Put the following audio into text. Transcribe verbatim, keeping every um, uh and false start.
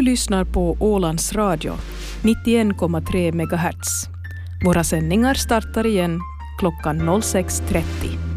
lyssnar på Ålands Radio, nittioen komma tre megahertz. Våra sändningar startar igen klockan sex trettio.